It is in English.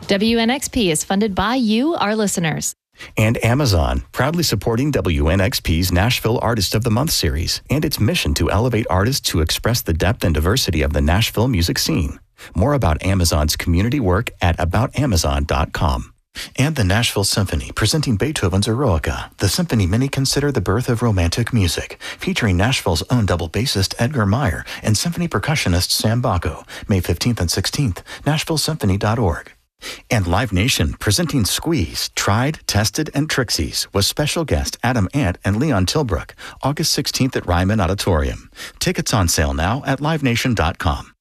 WNXP is funded by you, our listeners. And Amazon, proudly supporting WNXP's Nashville Artist of the Month series and its mission to elevate artists who express the depth and diversity of the Nashville music scene. More about Amazon's community work at aboutamazon.com. And the Nashville Symphony, presenting Beethoven's Eroica, the symphony many consider the birth of romantic music, featuring Nashville's own double bassist Edgar Meyer and symphony percussionist Sam Bacco, May 15th and 16th, nashvillesymphony.org. And Live Nation, presenting Squeeze, Tried, Tested, and Trixies, with special guest Adam Ant and Leon Tilbrook, August 16th at Ryman Auditorium. Tickets on sale now at livenation.com.